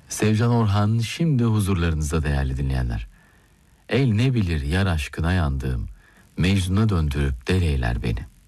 Sevcan Orhan şimdi huzurlarınızda değerli dinleyenler. El ne bilir yar aşkına yandığım, Mecnun'a döndürüp deleyler beni.